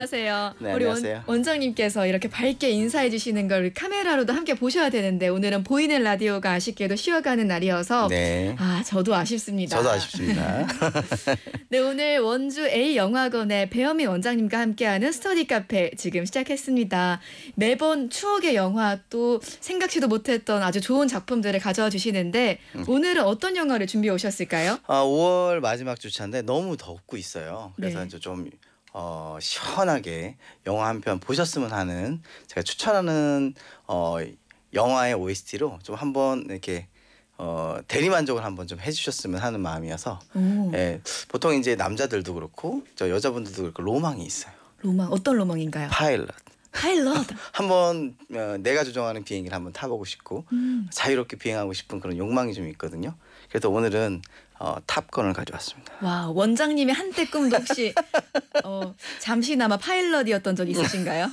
안녕하세요. 네, 우리 안녕하세요. 원장님께서 이렇게 밝게 인사해 주시는 걸 카메라로도 함께 보셔야 되는데 오늘은 보이는 라디오가 아쉽게도 쉬어가는 날이어서 네. 저도 아쉽습니다. 저도 아쉽습니다. 네, 오늘 원주 A영화관의 배현민 원장님과 함께하는 스터디 카페 지금 시작했습니다. 매번 추억의 영화 또 생각지도 못했던 아주 좋은 작품들을 가져와 주시는데 오늘은 어떤 영화를 준비해 오셨을까요? 5월 마지막 주차인데 너무 덥고 있어요. 그래서 네. 이제 좀 시원하게 영화 한 편 보셨으면 하는 제가 추천하는 영화의 OST로 좀 한번 이렇게 대리만족을 한번 좀 해주셨으면 하는 마음이어서 오, 예, 보통 이제 남자들도 그렇고 저 여자분들도 그렇고 로망이 있어요. 로망 어떤 로망인가요? 파일럿. 파일럿. 한번 내가 조종하는 비행기를 한번 타보고 싶고 자유롭게 비행하고 싶은 그런 욕망이 좀 있거든요. 그래서 오늘은 탑건을 가져왔습니다. 와, 원장님의 한때 꿈도 혹시 잠시나마 파일럿이었던 적 있으신가요?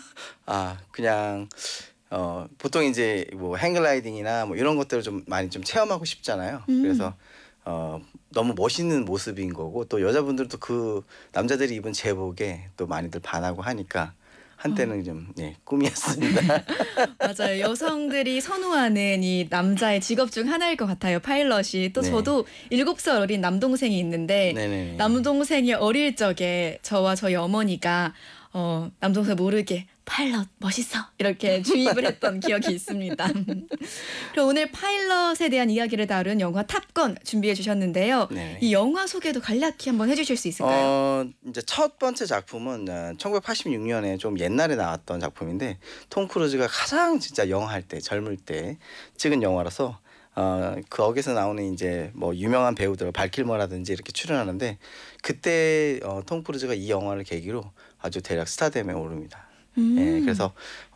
그냥 보통 이제 뭐 행글라이딩이나 뭐 이런 것들을 좀 많이 좀 체험하고 싶잖아요. 그래서 너무 멋있는 모습인 거고 또 여자분들도 그 남자들이 입은 제복에 또 많이들 반하고 하니까 한때는 좀 꿈이었습니다. 맞아요. 여성들이 선호하는 이 남자의 직업 중 하나일 것 같아요. 파일럿이. 또 네. 저도 7살 어린 남동생이 있는데 네네네. 남동생이 어릴 적에 저와 저희 어머니가 남동생 모르게 파일럿 멋있어 이렇게 주입을 했던 기억이 있습니다. 그럼 오늘 파일럿에 대한 이야기를 다룬 영화 탑건 준비해 주셨는데요. 네. 이 영화 소개도 간략히 한번 해주실 수 있을까요? 이제 첫 번째 작품은 1986년에 좀 옛날에 나왔던 작품인데 톰 크루즈가 가장 진짜 영할 때 젊을 때 찍은 영화라서 거기서 나오는 이제 뭐 유명한 배우들 발킬머라든지 이렇게 출연하는데 그때 톰 크루즈가 이 영화를 계기로 아주 대략 스타덤에 오릅니다. 예, 그래서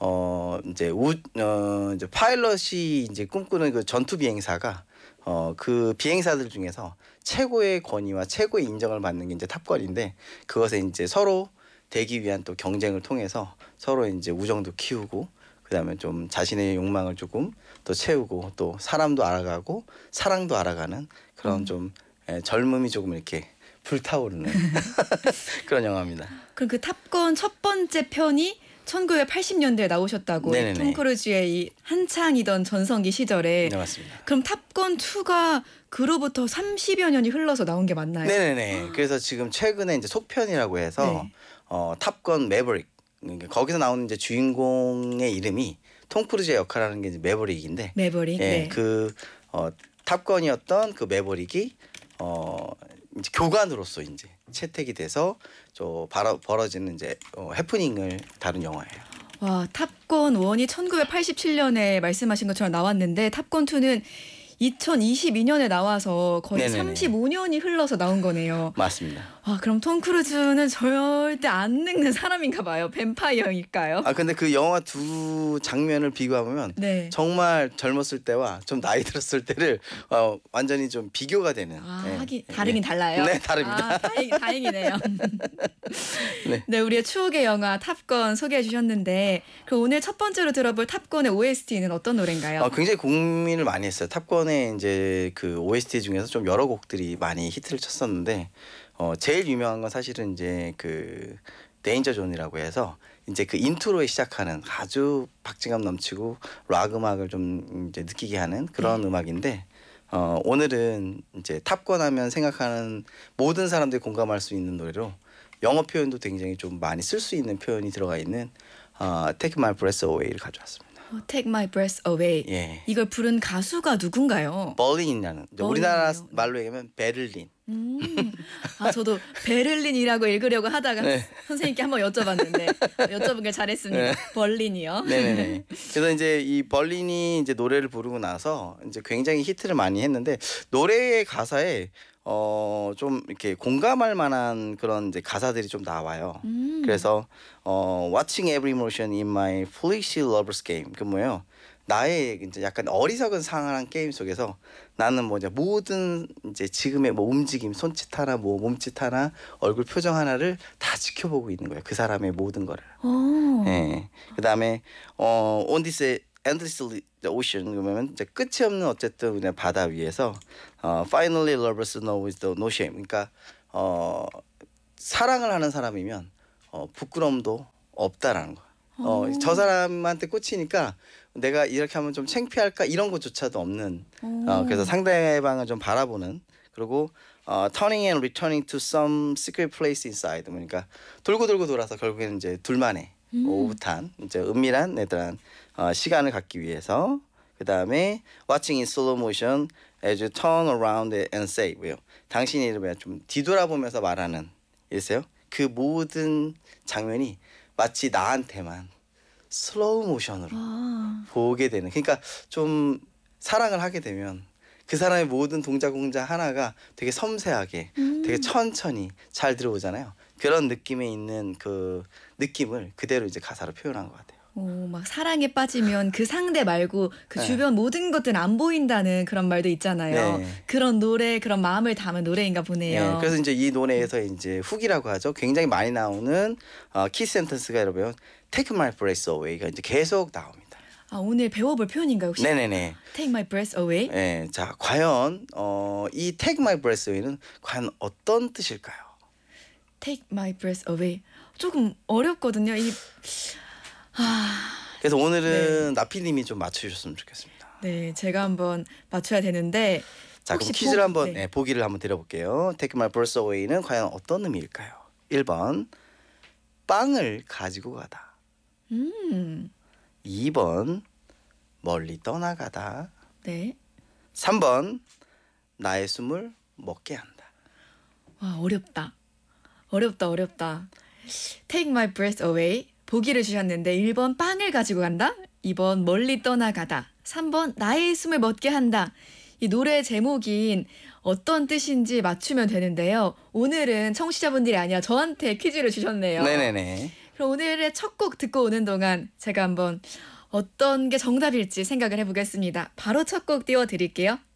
이제 파일럿이 이제 꿈꾸는 그 전투 비행사가 그 비행사들 중에서 최고의 권위와 최고의 인정을 받는 게 이제 탑건인데 그것에 이제 서로 되기 위한 또 경쟁을 통해서 서로 이제 우정도 키우고 그다음에 좀 자신의 욕망을 조금 또 채우고 또 사람도 알아가고 사랑도 알아가는 그런 좀 젊음이 조금 이렇게 불타오르는 그런 영화입니다. 그럼 그 탑건 첫 번째 편이 1980년대에 나오셨다고 네네네. 톰 크루즈의 이 한창이던 전성기 시절에 네, 맞습니다. 그럼 탑건 2가 그로부터 30여 년이 흘러서 나온 게 맞나요? 네네네. 그래서 지금 최근에 이제 속편이라고 해서 네. 탑건 매버릭 그러니까 거기서 나오는 이제 주인공의 이름이 톰 크루즈의 역할을 하는 게 이제 매버릭인데 매버릭. 예, 네. 그 탑건이었던 그 매버릭이 이제 교관으로서 이제 채택이 돼서 벌어지는 이제 해프닝을 다룬 영화예요. 와, 탑건 1이 1987년에 말씀하신 것처럼 나왔는데 탑건 2는 2022년에 나와서 거의 네네네. 35년이 흘러서 나온 거네요. 맞습니다. 그럼 톰 크루즈는 절대 안 늙는 사람인가 봐요. 뱀파이어일까요? 근데 그 영화 두 장면을 비교하면 네. 정말 젊었을 때와 좀 나이 들었을 때를 완전히 좀 비교가 되는. 하긴 다르긴 달라요. 네, 다릅니다. 다행이네요. 네. 네, 우리의 추억의 영화 탑건 소개해 주셨는데 그럼 오늘 첫 번째로 들어볼 탑건의 OST는 어떤 노래인가요? 굉장히 고민을 많이 했어요. 탑건의 이제 그 OST 중에서 좀 여러 곡들이 많이 히트를 쳤었는데 제일 유명한 건 사실은 이제 그 데인저 존이라고 해서 이제 그 인트로에 시작하는 아주 박진감 넘치고 락 음악을 좀 이제 느끼게 하는 그런 음악인데 오늘은 이제 탑건 하면 생각하는 모든 사람들이 공감할 수 있는 노래로 영어 표현도 굉장히 좀 많이 쓸 수 있는 표현이 들어가 있는 Take My Breath Away를 가져왔습니다. Take My Breath Away. 예. 이걸 부른 가수가 누군가요? 버린이라는 우리나라 버린이요. 말로 얘기하면 베를린. 저도 베를린이라고 읽으려고 하다가 네. 선생님께 한번 여쭤봤는데 여쭤보길 잘했습니다. 네. 벌린이요. 네네네. 그래서 이제 이 벌린이 이제 노래를 부르고 나서 이제 굉장히 히트를 많이 했는데 노래의 가사에 좀 이렇게 공감할 만한 그런 이제 가사들이 좀 나와요. 그래서 Watching every motion in my foolish lovers game 그 뭐예요? 나의 이제 약간 어리석은 상한 게임 속에서 나는 뭐 이제 모든 이제 지금의 뭐 움직임, 손짓 하나, 뭐 몸짓 하나, 얼굴 표정 하나를 다 지켜보고 있는 거예요. 그 사람의 모든 거를. 예. 그다음에 on this endless ocean 그러면 이제 끝이 없는 어쨌든 그냥 바다 위에서 finally lovers know with no shame. 그러니까 사랑을 하는 사람이면 부끄러움도 없다라는 거. 어. 저 사람한테 꽂히니까 내가 이렇게 하면 좀 창피할까 이런 것조차도 없는. 그래서 상대방을 좀 바라보는. 그리고 turning and returning to some secret place inside. 그러니까 돌고 돌고 돌아서 결국에는 이제 둘만의 오붓한 이제 은밀한 애들한 시간을 갖기 위해서. 그 다음에 watching in slow motion as you turn around and say. 왜요? 당신이 이러면 좀 뒤돌아보면서 말하는. 일세요? 그 모든 장면이 마치 나한테만 슬로우 모션으로 아. 보게 되는. 그러니까 좀 사랑을 하게 되면 그 사람의 모든 동작 하나가 되게 섬세하게 되게 천천히 잘 들어오잖아요. 그런 느낌에 있는 그 느낌을 그대로 이제 가사로 표현한 것 같아요. 막 사랑에 빠지면 그 상대 말고 그 네. 주변 모든 것들은 안 보인다는 그런 말도 있잖아요. 네. 그런 노래, 그런 마음을 담은 노래인가 보네요. 그래서 이제 이 노래에서 이제 훅이라고 하죠. 굉장히 많이 나오는 키 센텐스가 여러분 Take My Breath Away가 이제 계속 나옵니다. 오늘 배워볼 표현인가요 혹시? 네네네. Take my breath away. 네, 자 과연 이 Take My Breath Away는 과연 어떤 뜻일까요? Take my breath away. 조금 어렵거든요. 그래서 오늘은 나피님이 좀 맞춰주셨으면 좋겠습니다. 네, 제가 한번 맞춰야 되는데. 자 그럼 혹시 퀴즈를 한번 네. 보기를 한번 드려볼게요. Take My Breath Away는 과연 어떤 의미일까요? 1번 빵을 가지고 가다. 음, 2번 멀리 떠나가다. 네. 3번 나의 숨을 먹게 한다. 와, 어렵다. 어렵다. Take my breath away. 보기를 주셨는데 1번 빵을 가지고 간다. 2번 멀리 떠나가다. 3번 나의 숨을 멎게 한다. 이 노래 제목인 어떤 뜻인지 맞추면 되는데요. 오늘은 청취자분들이 아니라 저한테 퀴즈를 주셨네요. 네네네. 그럼 오늘의 첫 곡 듣고 오는 동안 제가 한번 어떤 게 정답일지 생각을 해보겠습니다. 바로 첫 곡 띄워드릴게요.